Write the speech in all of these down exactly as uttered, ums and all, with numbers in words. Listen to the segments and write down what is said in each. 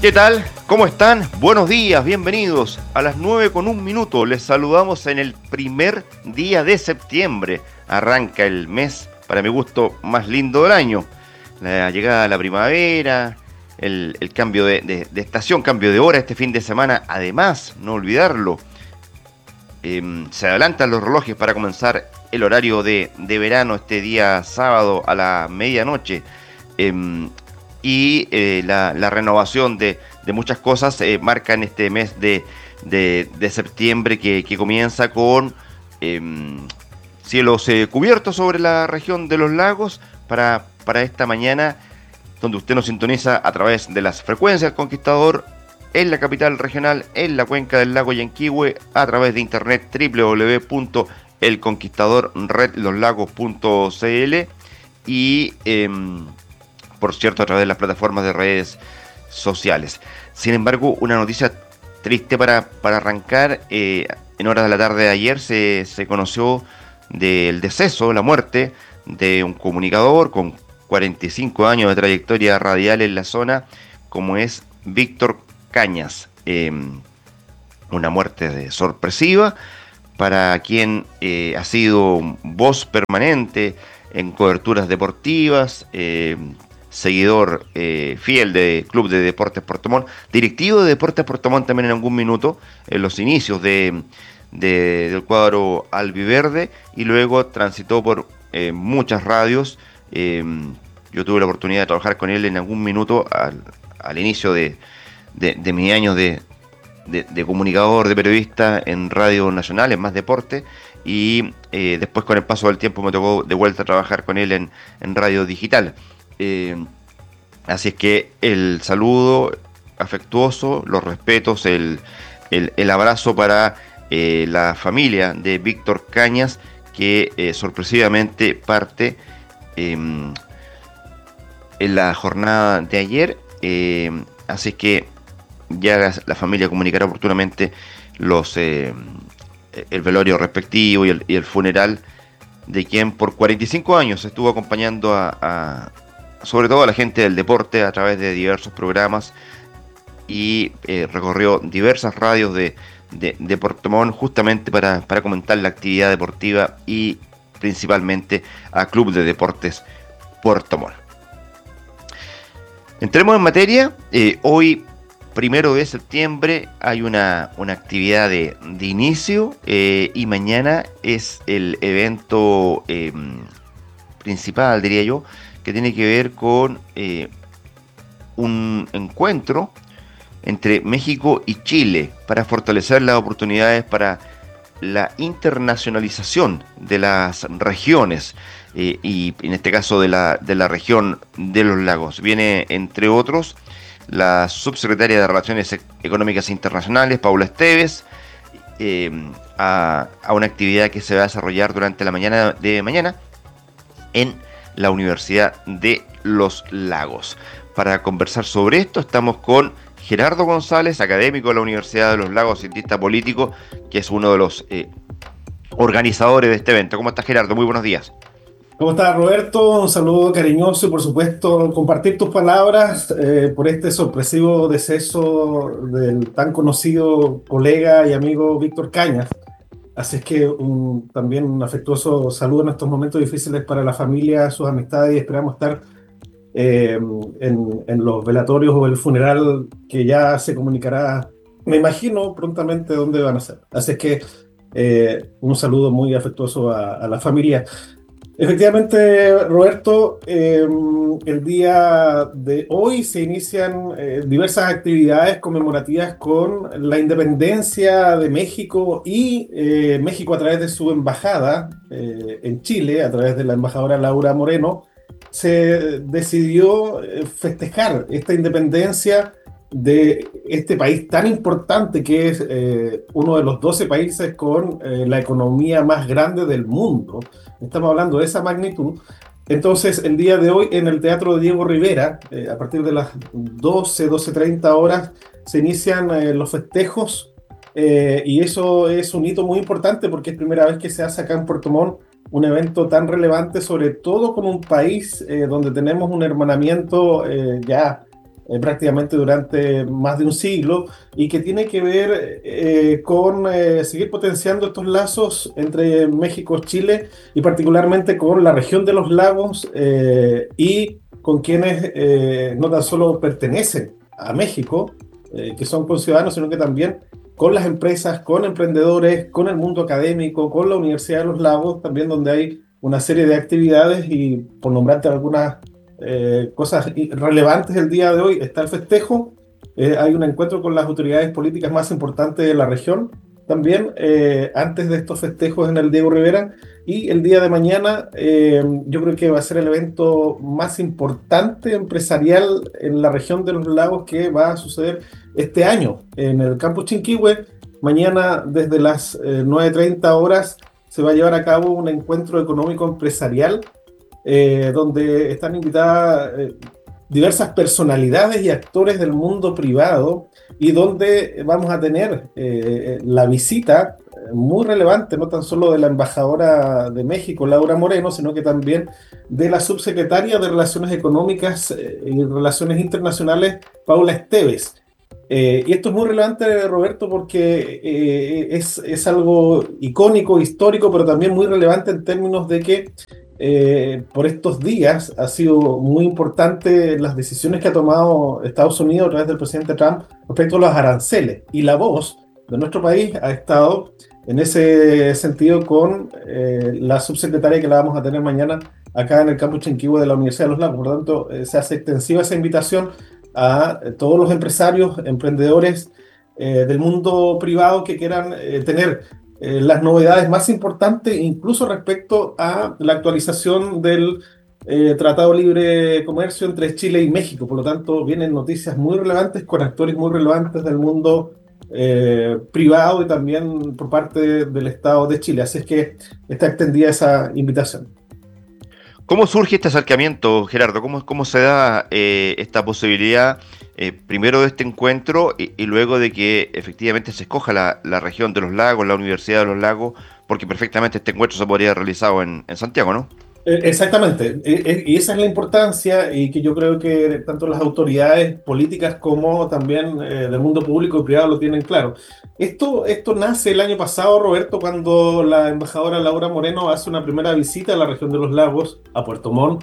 ¿Qué tal? ¿Cómo están? Buenos días, bienvenidos. A las nueve con un minuto les saludamos en el primer día de septiembre. Arranca el mes, para mi gusto, más lindo del año. La llegada de la primavera, el, el cambio de, de, de estación, cambio de hora este fin de semana. Además, no olvidarlo, eh, se adelantan los relojes para comenzar el horario de, de verano este día sábado a la medianoche. Eh, y eh, la, la renovación de, de muchas cosas eh, marcan este mes de, de, de septiembre que, que comienza con eh, cielos eh, cubiertos sobre la región de los lagos para, para esta mañana, donde usted nos sintoniza a través de las frecuencias del Conquistador en la capital regional, en la cuenca del lago Yanquihue, a través de internet doble u doble u doble u punto el conquistador red los lagos punto c l y eh, por cierto, a través de las plataformas de redes sociales. Sin embargo, una noticia triste para, para arrancar. Eh, en horas de la tarde de ayer se, se conoció del deceso, la muerte de un comunicador con cuarenta y cinco años de trayectoria radial en la zona, como es Víctor Cañas. Eh, una muerte de sorpresiva para quien eh, ha sido voz permanente en coberturas deportivas, eh, seguidor eh, fiel del Club de Deportes Puerto Montt, directivo de Deportes Puerto Montt también en algún minuto, en los inicios de, de, del cuadro albiverde, y luego transitó por eh, muchas radios. Eh, yo tuve la oportunidad de trabajar con él en algún minuto al, al inicio de, de, de mis años de, de, de comunicador, de periodista en Radio Nacional, en Más Deporte, y eh, después con el paso del tiempo me tocó de vuelta a trabajar con él en, en Radio Digital. Eh, así es que el saludo afectuoso, los respetos, el, el, el abrazo para eh, la familia de Víctor Cañas, que eh, sorpresivamente parte eh, en la jornada de ayer. Eh, así es que ya la, la familia comunicará oportunamente los eh, el velorio respectivo y el, y el funeral de quien por cuarenta y cinco años estuvo acompañando a, a sobre todo a la gente del deporte a través de diversos programas, y eh, recorrió diversas radios de, de, de Puerto Montt justamente para, para comentar la actividad deportiva y principalmente a Club de Deportes Puerto Montt. Entremos en materia. Eh, hoy, primero de septiembre, hay una, una actividad de, de inicio eh, y mañana es el evento eh, principal, diría yo, que tiene que ver con eh, un encuentro entre México y Chile para fortalecer las oportunidades para la internacionalización de las regiones eh, y en este caso de la, de la región de los lagos. Viene, entre otros, la subsecretaria de Relaciones Económicas Internacionales, Paula Esteves, eh, a, a una actividad que se va a desarrollar durante la mañana de mañana en la Universidad de los Lagos. Para conversar sobre esto estamos con Gerardo González, académico de la Universidad de los Lagos, cientista político, que es uno de los eh, organizadores de este evento. ¿Cómo estás, Gerardo? Muy buenos días. ¿Cómo estás, Roberto? Un saludo cariñoso y, por supuesto, compartir tus palabras eh, por este sorpresivo deceso del tan conocido colega y amigo Víctor Cañas. Así es que un, también un afectuoso saludo en estos momentos difíciles para la familia, sus amistades, y esperamos estar eh, en, en los velatorios o el funeral que ya se comunicará, me imagino, prontamente dónde van a ser. Así es que eh, un saludo muy afectuoso a, a la familia. Efectivamente, Roberto, eh, el día de hoy se inician eh, diversas actividades conmemorativas con la independencia de México y eh, México a través de su embajada eh, en Chile, a través de la embajadora Laura Moreno, se decidió eh, festejar esta independencia de este país tan importante que es eh, uno de los doce países con eh, la economía más grande del mundo. Estamos hablando de esa magnitud. Entonces, el día de hoy en el Teatro de Diego Rivera, eh, a partir de las doce, doce treinta horas, se inician eh, los festejos eh, y eso es un hito muy importante porque es primera vez que se hace acá en Puerto Montt un evento tan relevante, sobre todo con un país eh, donde tenemos un hermanamiento eh, ya eh, prácticamente durante más de un siglo y que tiene que ver eh, con eh, seguir potenciando estos lazos entre México, Chile y particularmente con la región de los lagos eh, y con quienes eh, no tan solo pertenecen a México, eh, que son conciudadanos, sino que también con las empresas, con emprendedores, con el mundo académico, con la Universidad de los Lagos, también donde hay una serie de actividades y por nombrarte algunas eh, cosas relevantes el día de hoy, está el festejo, eh, hay un encuentro con las autoridades políticas más importantes de la región, también eh, antes de estos festejos en el Diego Rivera, y el día de mañana eh, yo creo que va a ser el evento más importante empresarial en la región de los lagos que va a suceder este año en el campus Chinquihue. Mañana desde las eh, nueve treinta horas se va a llevar a cabo un encuentro económico empresarial eh, donde están invitadas eh, diversas personalidades y actores del mundo privado y donde vamos a tener eh, la visita eh, muy relevante, no tan solo de la embajadora de México, Laura Moreno, sino que también de la subsecretaria de Relaciones Económicas eh, y Relaciones Internacionales, Paula Esteves. Eh, y esto es muy relevante, Roberto, porque eh, es, es algo icónico, histórico, pero también muy relevante en términos de que eh, por estos días ha sido muy importante las decisiones que ha tomado Estados Unidos a través del presidente Trump respecto a los aranceles. Y la voz de nuestro país ha estado en ese sentido con eh, la subsecretaria que la vamos a tener mañana acá en el campus Chinquihue de la Universidad de los Lagos. Por lo tanto, eh, se hace extensiva esa invitación a todos los empresarios, emprendedores eh, del mundo privado que quieran eh, tener eh, las novedades más importantes, incluso respecto a la actualización del eh, Tratado de Libre Comercio entre Chile y México. Por lo tanto, vienen noticias muy relevantes con actores muy relevantes del mundo eh, privado y también por parte del Estado de Chile. Así es que está extendida esa invitación. ¿Cómo surge este acercamiento, Gerardo? ¿Cómo, cómo se da eh, esta posibilidad, eh, primero de este encuentro y, y luego de que efectivamente se escoja la, la región de los lagos, la Universidad de los Lagos, porque perfectamente este encuentro se podría haber realizado en, en Santiago, ¿no? Eh, Exactamente, E- e- y esa es la importancia y que yo creo que tanto las autoridades políticas como también eh, del mundo público y privado lo tienen claro. Esto, esto nace el año pasado, Roberto, cuando la embajadora Laura Moreno hace una primera visita a la región de los lagos, a Puerto Montt,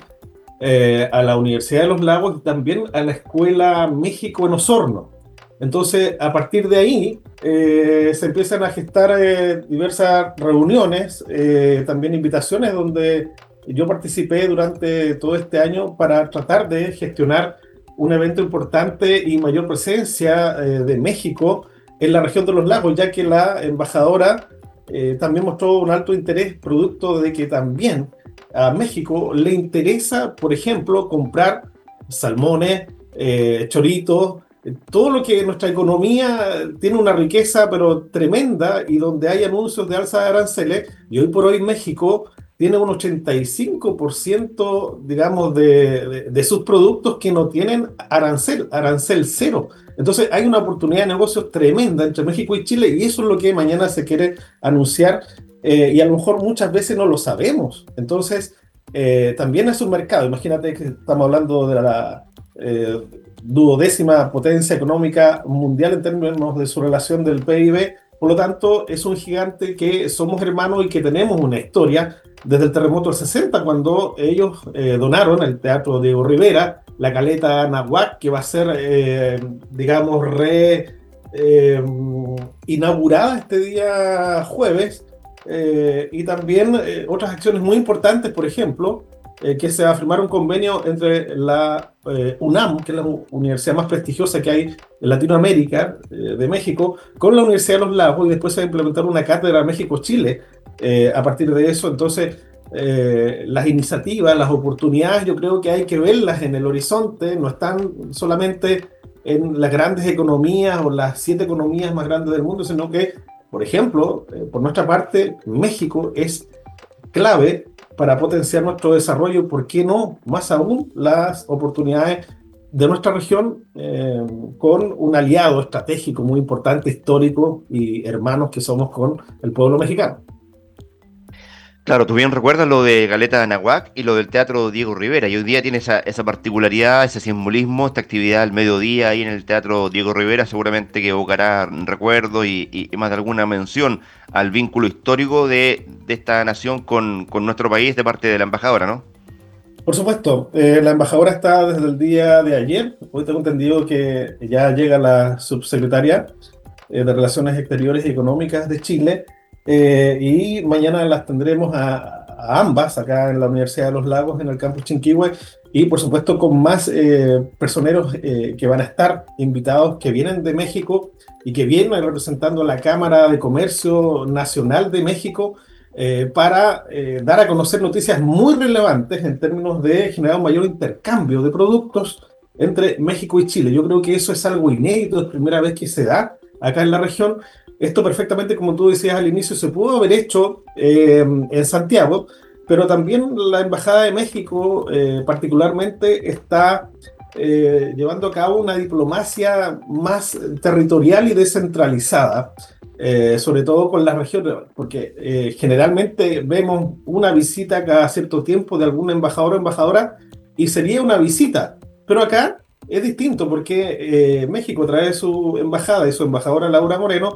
eh, a la Universidad de los Lagos y también a la Escuela México en Osorno. Entonces, a partir de ahí, eh, se empiezan a gestar eh, diversas reuniones, eh, también invitaciones donde yo participé durante todo este año para tratar de gestionar un evento importante y mayor presencia eh, de México en la región de los lagos, ya que la embajadora eh, también mostró un alto interés producto de que también a México le interesa, por ejemplo, comprar salmones, eh, choritos, eh, todo lo que nuestra economía tiene una riqueza pero tremenda y donde hay anuncios de alza de aranceles, y hoy por hoy México tiene un ochenta y cinco por ciento, digamos, de, de, de sus productos que no tienen arancel, arancel cero. Entonces hay una oportunidad de negocios tremenda entre México y Chile y eso es lo que mañana se quiere anunciar eh, y a lo mejor muchas veces no lo sabemos. Entonces eh, también es un mercado. Imagínate que estamos hablando de la eh, duodécima potencia económica mundial en términos de su relación del P I B. Por lo tanto, es un gigante que somos hermanos y que tenemos una historia desde el terremoto del sesenta, cuando ellos eh, donaron el Teatro Diego Rivera, la Caleta Nahuac, que va a ser, eh, digamos, re eh, inaugurada este día jueves, eh, y también eh, otras acciones muy importantes, por ejemplo, eh, que se va a firmar un convenio entre la eh, UNAM, que es la universidad más prestigiosa que hay en Latinoamérica, eh, de México, con la Universidad de los Lagos, y después se va a implementar una cátedra México-Chile eh, a partir de eso. Entonces, eh, las iniciativas, las oportunidades, yo creo que hay que verlas en el horizonte, no están solamente en las grandes economías o las siete economías más grandes del mundo, sino que, por ejemplo, eh, por nuestra parte, México es clave para potenciar nuestro desarrollo, ¿por qué no? Más aún las oportunidades de nuestra región eh, con un aliado estratégico muy importante, histórico y hermanos que somos con el pueblo mexicano. Claro, tú bien recuerdas lo de Galeta de Anahuac y lo del Teatro Diego Rivera, y hoy día tiene esa, esa particularidad, ese simbolismo, esta actividad al mediodía ahí en el Teatro Diego Rivera, seguramente que evocará recuerdos y, y- y más de alguna mención al vínculo histórico de, de esta nación con, con nuestro país de parte de la embajadora, ¿no? Por supuesto, eh, la embajadora está desde el día de ayer. Hoy tengo entendido que ya llega la subsecretaria eh, de Relaciones Exteriores y Económicas de Chile, eh, y mañana las tendremos a, a ambas acá en la Universidad de los Lagos, en el campus Chinquihue, y por supuesto con más eh, personeros eh, que van a estar invitados, que vienen de México y que vienen representando la Cámara de Comercio Nacional de México, eh, para eh, dar a conocer noticias muy relevantes en términos de generar un mayor intercambio de productos entre México y Chile. Yo creo que eso es algo inédito, es primera vez que se da acá en la región. Esto perfectamente, como tú decías al inicio, se pudo haber hecho eh, en Santiago, pero también la Embajada de México eh, particularmente está eh, llevando a cabo una diplomacia más territorial y descentralizada, eh, sobre todo con las regiones, porque eh, generalmente vemos una visita cada cierto tiempo de algún embajador o embajadora y sería una visita, pero acá es distinto porque eh, México, a través de su embajada y su embajadora Laura Moreno,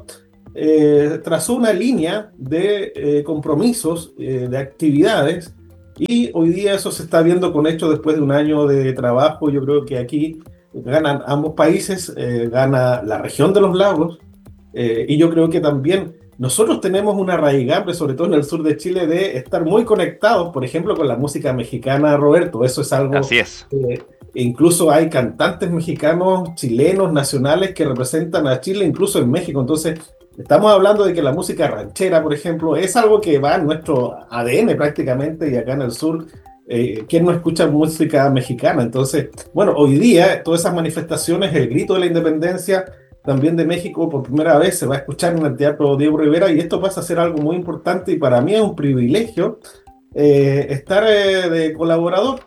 eh, trazó una línea de eh, compromisos, eh, de actividades, y hoy día eso se está viendo con hecho después de un año de trabajo. Yo creo que aquí ganan ambos países, eh, gana la región de los lagos, eh, y yo creo que también nosotros tenemos una raigambre, sobre todo en el sur de Chile, de estar muy conectados, por ejemplo, con la música mexicana, Roberto. Eso es algo, Así es. eh, e incluso hay cantantes mexicanos, chilenos, nacionales que representan a Chile, incluso en México. Entonces, estamos hablando de que la música ranchera, por ejemplo, es algo que va en nuestro A D N prácticamente, y acá en el sur, eh, ¿quién no escucha música mexicana? Entonces, bueno, hoy día todas esas manifestaciones, el grito de la independencia también de México, por primera vez se va a escuchar en el Teatro Diego Rivera, y esto pasa a ser algo muy importante, y para mí es un privilegio eh, estar eh, de colaborador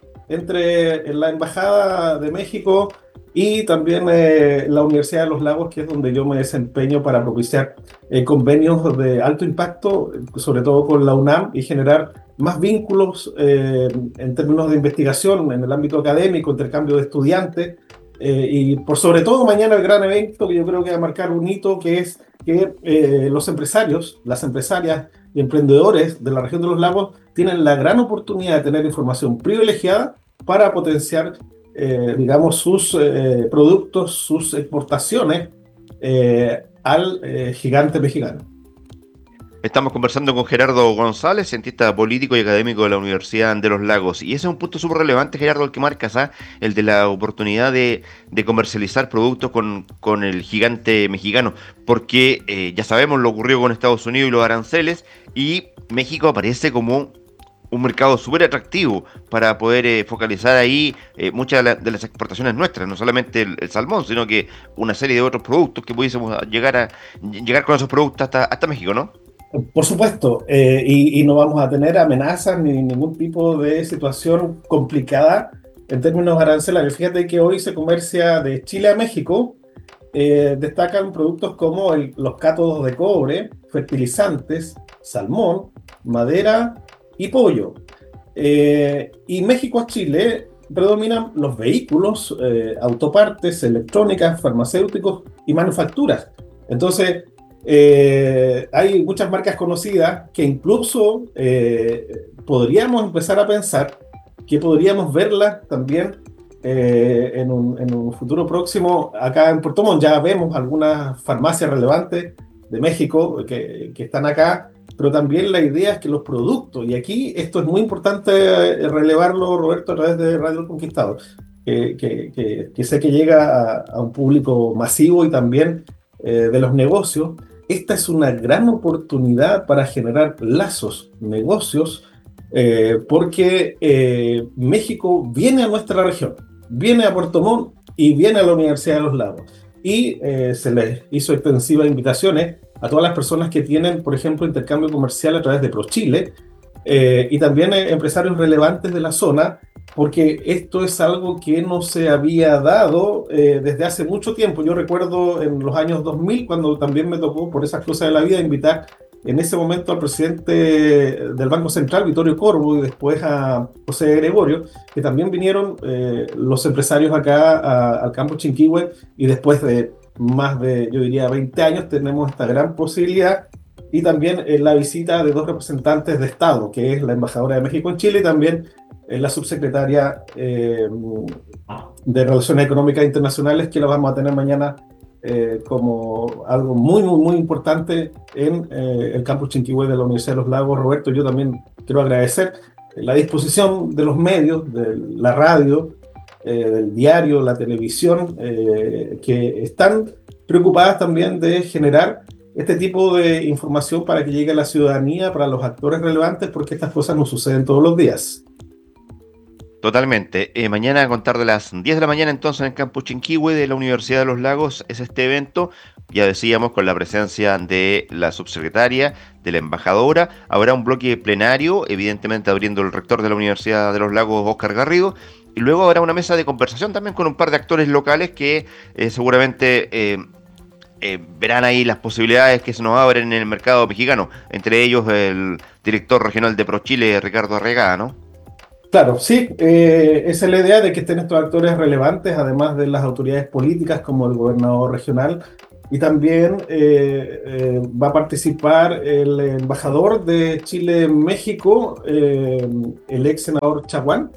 entre la Embajada de México y también eh, la Universidad de los Lagos, que es donde yo me desempeño para propiciar eh, convenios de alto impacto, sobre todo con la UNAM, y generar más vínculos eh, en términos de investigación en el ámbito académico, intercambio de estudiantes, eh, y por sobre todo mañana el gran evento que yo creo que va a marcar un hito, que es que eh, los empresarios, las empresarias y emprendedores de la región de los lagos tienen la gran oportunidad de tener información privilegiada para potenciar, eh, digamos, sus eh, productos, sus exportaciones eh, al eh, gigante mexicano. Estamos conversando con Gerardo González, cientista político y académico de la Universidad de los Lagos. Y ese es un punto súper relevante, Gerardo, el que marcas, ¿ah? El de la oportunidad de, de comercializar productos con, con el gigante mexicano. Porque eh, ya sabemos lo ocurrido con Estados Unidos y los aranceles, y México aparece como un mercado súper atractivo para poder eh, focalizar ahí eh, muchas de, la- de las exportaciones nuestras, no solamente el, el salmón, sino que una serie de otros productos que pudiésemos llegar a llegar con esos productos hasta, hasta México, ¿no? Por supuesto, eh, y, y no vamos a tener amenazas ni ningún tipo de situación complicada en términos arancelarios. Fíjate que hoy se comercia de Chile a México, eh, destacan productos como el- los cátodos de cobre, fertilizantes, salmón, madera y pollo. Eh, y México a Chile predominan los vehículos, eh, autopartes, electrónicas, farmacéuticos y manufacturas. Entonces, eh, hay muchas marcas conocidas que incluso eh, podríamos empezar a pensar que podríamos verlas también eh, en un, en un futuro próximo. Acá en Puerto Montt ya vemos algunas farmacias relevantes de México que, que están acá, pero también la idea es que los productos, y aquí esto es muy importante eh, relevarlo, Roberto, a través de Radio El Conquistador, que, que, que, que sé que llega a, a un público masivo y también eh, de los negocios. Esta es una gran oportunidad para generar lazos, negocios, eh, porque eh, México viene a nuestra región, viene a Puerto Montt y viene a la Universidad de los Lagos. Y eh, se les hizo extensivas invitaciones a todas las personas que tienen, por ejemplo, intercambio comercial a través de ProChile, eh, y también eh, empresarios relevantes de la zona, porque esto es algo que no se había dado eh, desde hace mucho tiempo. Yo recuerdo en los años dos mil, cuando también me tocó, por esas cosas de la vida, invitar en ese momento al presidente del Banco Central, Vittorio Corvo, y después a José Gregorio, que también vinieron eh, los empresarios acá a- al campo Chinquihue, y después de más de, yo diría, veinte años, tenemos esta gran posibilidad. Y también eh, la visita de dos representantes de Estado, que es la embajadora de México en Chile y también eh, la subsecretaria eh, de Relaciones Económicas Internacionales, que la vamos a tener mañana eh, como algo muy, muy, muy importante en eh, el campus Chinquihue de la Universidad de los Lagos. Roberto, yo también quiero agradecer la disposición de los medios, de la radio, eh, del diario, la televisión, eh, que están preocupadas también de generar este tipo de información para que llegue a la ciudadanía, para los actores relevantes, porque estas cosas no suceden todos los días. Totalmente. Eh, mañana a contar de las diez de la mañana entonces en el campus Chinquihue de la Universidad de los Lagos es este evento, ya decíamos, con la presencia de la subsecretaria, de la embajadora. Habrá un bloque plenario, evidentemente abriendo el rector de la Universidad de los Lagos, Óscar Garrido, y luego habrá una mesa de conversación también con un par de actores locales que eh, seguramente eh, eh, verán ahí las posibilidades que se nos abren en el mercado mexicano, entre ellos el director regional de ProChile, Ricardo Arregada, ¿no? Claro, sí, eh, esa es la idea de que estén estos actores relevantes, además de las autoridades políticas como el gobernador regional, y también eh, eh, va a participar el embajador de Chile en México, eh, el ex senador Chaguán,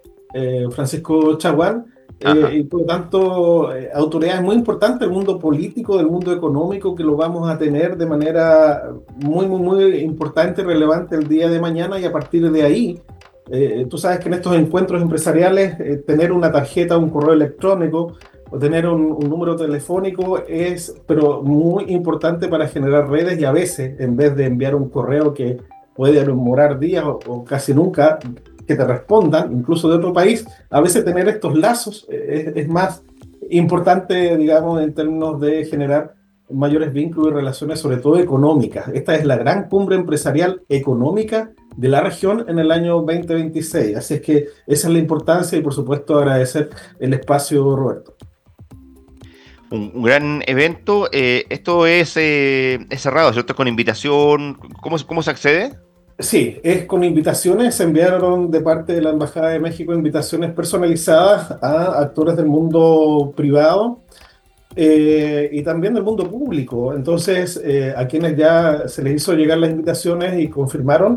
eh, Francisco Chaguán, eh, Ajá. y por lo tanto eh, autoridades muy importantes del mundo político, del mundo económico, que lo vamos a tener de manera muy, muy, muy importante y relevante el día de mañana, y a partir de ahí, eh, tú sabes que en estos encuentros empresariales eh, tener una tarjeta, un correo electrónico o tener un, un número telefónico es, pero muy importante para generar redes, y a veces, en vez de enviar un correo que puede demorar días o, o casi nunca que te respondan, incluso de otro país, a veces tener estos lazos eh, es, es más importante, digamos, en términos de generar mayores vínculos y relaciones, sobre todo económicas. Esta es la gran cumbre empresarial económica de la región en el año dos mil veintiséis. Así es que esa es la importancia, y por supuesto agradecer el espacio, Roberto. Un, un gran evento. Eh, esto es, eh, es cerrado, ¿cierto? Con invitación. ¿Cómo, se- cómo se accede? Sí, es con invitaciones. Se enviaron de parte de la Embajada de México invitaciones personalizadas a actores del mundo privado eh, y también del mundo público. Entonces, eh, a quienes ya se les hizo llegar las invitaciones y confirmaron,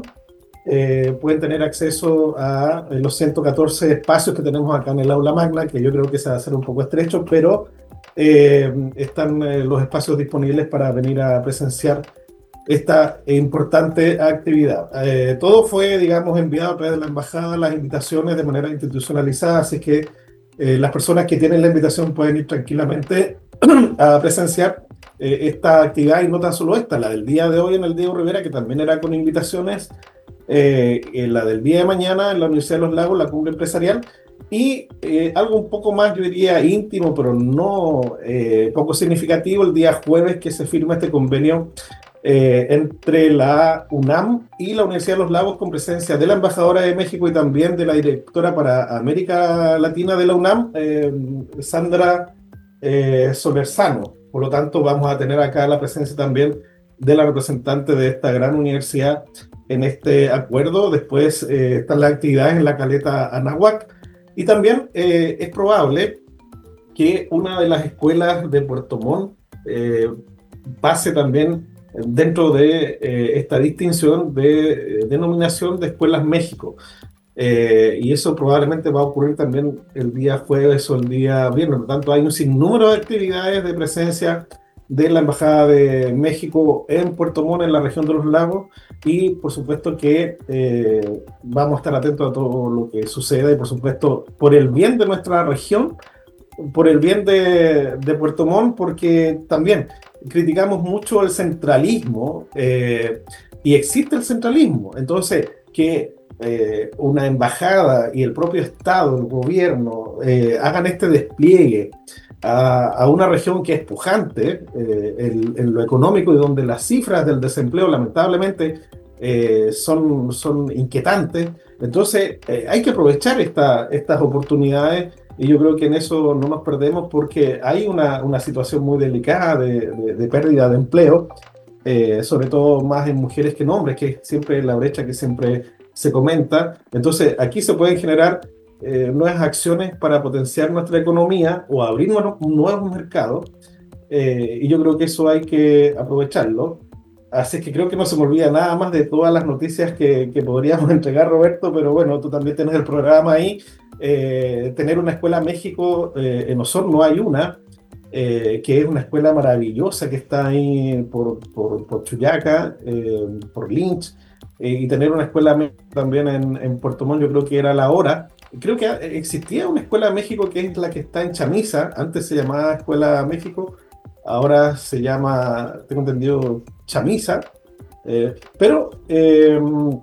eh, pueden tener acceso a eh, los ciento catorce espacios que tenemos acá en el aula magna, que yo creo que se va a hacer un poco estrecho, pero eh, están eh, los espacios disponibles para venir a presenciar esta importante actividad. Eh, todo fue, digamos, enviado a través de la embajada, las invitaciones de manera institucionalizada, así que eh, las personas que tienen la invitación pueden ir tranquilamente a presenciar eh, esta actividad, y no tan solo esta, la del día de hoy en el Diego Rivera, que también era con invitaciones, eh, en la del día de mañana en la Universidad de los Lagos, la cumbre empresarial, y eh, algo un poco más, yo diría, íntimo, pero no eh, poco significativo, el día jueves que se firma este convenio eh, entre la UNAM y la Universidad de los Lagos, con presencia de la embajadora de México y también de la directora para América Latina de la UNAM, eh, Sandra eh, Solerzano. Por lo tanto, vamos a tener acá la presencia también de la representante de esta gran universidad en este acuerdo. Después eh, están las actividades en la caleta Anahuac, y también eh, es probable que una de las escuelas de Puerto Montt eh, pase también dentro de eh, esta distinción de eh, denominación de Escuelas México. Eh, y eso probablemente va a ocurrir también el día jueves o el día viernes. Por lo tanto, hay un sinnúmero de actividades de presencia de la Embajada de México en Puerto Montt, en la región de los lagos, y por supuesto que eh, vamos a estar atentos a todo lo que suceda, y por supuesto, por el bien de nuestra región, por el bien de, de Puerto Montt, porque también criticamos mucho el centralismo, eh, y existe el centralismo. Entonces, que eh, una embajada y el propio Estado, el gobierno, eh, hagan este despliegue a, a una región que es pujante eh, en, en lo económico, y donde las cifras del desempleo lamentablemente eh, son, son inquietantes. Entonces, eh, hay que aprovechar esta, estas oportunidades, y yo creo que en eso no nos perdemos, porque hay una, una situación muy delicada de, de, de pérdida de empleo, eh, sobre todo más en mujeres que en hombres, que es siempre la brecha que siempre se comenta. Entonces, aquí se pueden generar eh, nuevas acciones para potenciar nuestra economía o abrir nuevos, nuevos mercados, eh, y yo creo que eso hay que aprovecharlo. Así es que creo que no se me olvida nada más de todas las noticias que, que podríamos entregar, Roberto, pero bueno, tú también tienes el programa ahí. Eh, tener una escuela en México, eh, en Osorno hay una, eh, que es una escuela maravillosa que está ahí por, por, por Chuyaca, eh, por Lynch, eh, y tener una escuela me- también en, en Puerto Montt, yo creo que era la hora. Creo que eh, existía una escuela de México que es la que está en Chamisa, antes se llamaba Escuela México, ahora se llama, tengo entendido, Chamisa, eh, pero eh,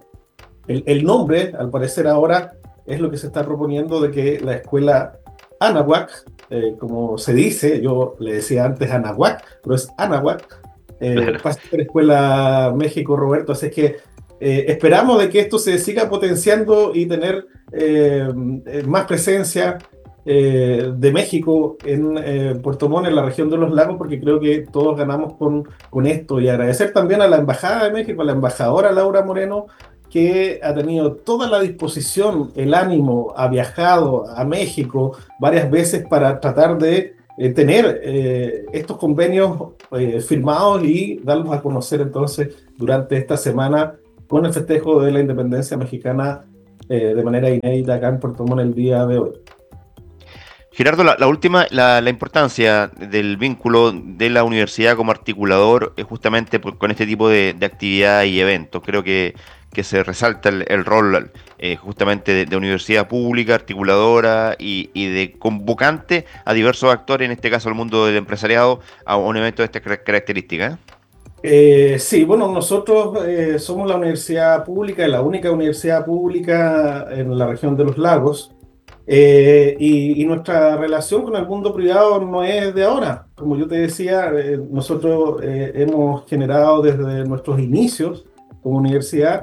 el, el nombre, al parecer ahora, es lo que se está proponiendo de que la escuela Anahuac, eh, como se dice, yo le decía antes Anahuac, pero es Anahuac, eh, Claro. pasa a ser Escuela México, Roberto. Así es que eh, esperamos de que esto se siga potenciando y tener eh, eh, más presencia eh, de México en eh, Puerto Montt, en la región de los lagos, porque creo que todos ganamos con, con esto. Y agradecer también a la Embajada de México, a la embajadora Laura Moreno, que ha tenido toda la disposición, el ánimo, ha viajado a México varias veces para tratar de eh, tener eh, estos convenios eh, firmados y darlos a conocer entonces durante esta semana con el festejo de la independencia mexicana, eh, de manera inédita acá en Puerto Montt el día de hoy. Gerardo, la, la última, la, la importancia del vínculo de la universidad como articulador es justamente por- con este tipo de, de actividades y eventos. Creo que, que se resalta el, el rol eh, justamente de, de universidad pública, articuladora y, y de convocante a diversos actores, en este caso el mundo del empresariado, a un evento de estas cara- características. Eh, sí, bueno, nosotros eh, somos la universidad pública, la única universidad pública en la región de los lagos. Eh, y, y nuestra relación con el mundo privado no es de ahora. Como yo te decía, eh, nosotros eh, hemos generado desde nuestros inicios como universidad,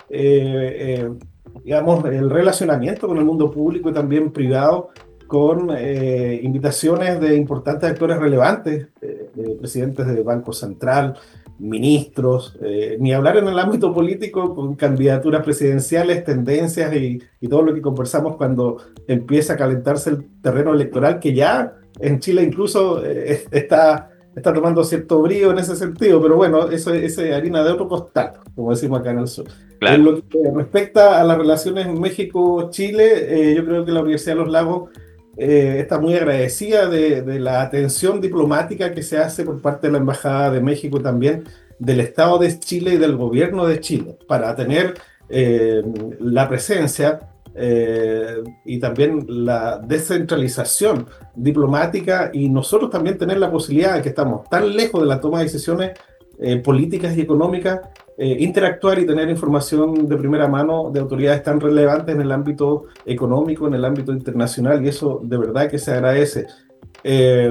eh, eh, digamos, el relacionamiento con el mundo público y también privado, con eh, invitaciones de importantes actores relevantes, eh, de presidentes del Banco Central, ministros, eh, ni hablar en el ámbito político con candidaturas presidenciales, tendencias y, y todo lo que conversamos cuando empieza a calentarse el terreno electoral, que ya en Chile incluso eh, está, está tomando cierto brío en ese sentido, pero bueno, eso es harina de otro costal, como decimos acá en el sur. En Claro. lo que respecta a las relaciones México-Chile, eh, yo creo que la Universidad de los Lagos eh, está muy agradecida de, de la atención diplomática que se hace por parte de la Embajada de México, también del Estado de Chile y del Gobierno de Chile, para tener eh, la presencia eh, y también la descentralización diplomática, y nosotros también tener la posibilidad de que estamos tan lejos de la toma de decisiones eh, políticas y económicas, eh, interactuar y tener información de primera mano de autoridades tan relevantes en el ámbito económico, en el ámbito internacional, y eso de verdad que se agradece. Eh,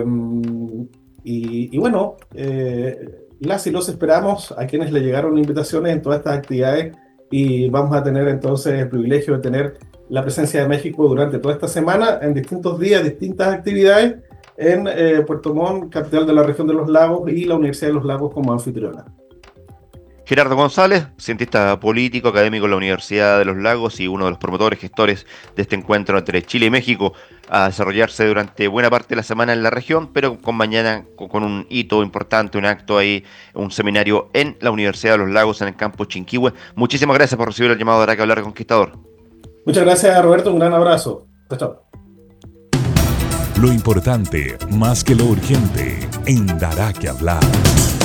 y, y bueno, eh, las y los esperamos a quienes le llegaron invitaciones en todas estas actividades, y vamos a tener entonces el privilegio de tener la presencia de México durante toda esta semana en distintos días, distintas actividades en eh, Puerto Montt, capital de la región de los lagos, y la Universidad de los Lagos como anfitriona. Gerardo González, cientista político, académico en la Universidad de los Lagos y uno de los promotores, gestores de este encuentro entre Chile y México, a desarrollarse durante buena parte de la semana en la región, pero con mañana con, con un hito importante, un acto ahí, un seminario en la Universidad de los Lagos, en el campus Chinquihue. Muchísimas gracias por recibir el llamado de Araque Hablar Conquistador. Muchas gracias, Roberto. Un gran abrazo. Chao, chao. Lo importante, más que lo urgente, en Dará que hablar.